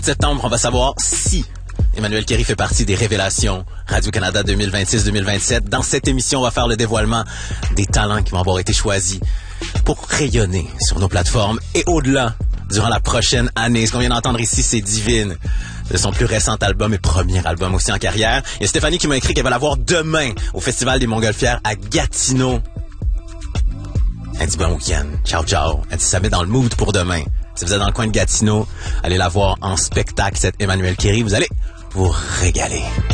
septembre, on va savoir si Emmanuel Kéry fait partie des révélations Radio-Canada 2026-2027. Dans cette émission, on va faire le dévoilement des talents qui vont avoir été choisis pour rayonner sur nos plateformes et au-delà durant la prochaine année. Ce qu'on vient d'entendre ici, c'est Divine, de son plus récent album et premier album aussi en carrière. Il y a Stéphanie qui m'a écrit qu'elle va la voir demain au Festival des Montgolfières à Gatineau. Elle dit bon week-end, ciao ciao. Elle dit ça met dans le mood pour demain. Si vous êtes dans le coin de Gatineau, allez la voir en spectacle, cette Emmanuel Kéry. Vous allez vous régaler.